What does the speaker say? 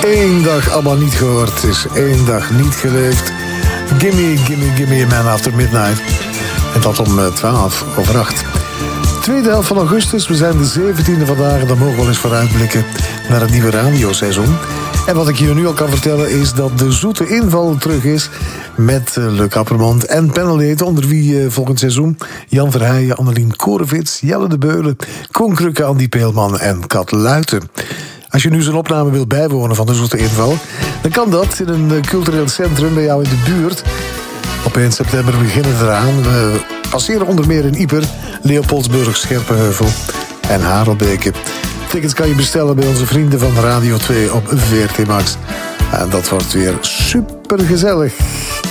Eén dag allemaal niet gehoord, is één dag niet geleefd. Gimme, gimme, gimme Man After Midnight. En dat om 7:12. Tweede helft van augustus, we zijn de 17e vandaag en dan mogen we wel eens vooruitblikken naar het nieuwe radioseizoen. En wat ik je nu al kan vertellen is dat de zoete inval terug is met Luc Appermond en panelleden, onder wie volgend seizoen Jan Verheijen, Annelien Korevits, Jelle de Beulen, Koen Krukke, Andy Peelman en Kat Luiten. Als je nu zo'n opname wilt bijwonen van de zoete inval, dan kan dat in een cultureel centrum bij jou in de buurt. Op 1 september beginnen we eraan. We passeren onder meer in Ieper, Leopoldsburg, Scherpenheuvel en Harelbeke. Tickets kan je bestellen bij onze vrienden van Radio 2 op VRT Max. En dat wordt weer super gezellig.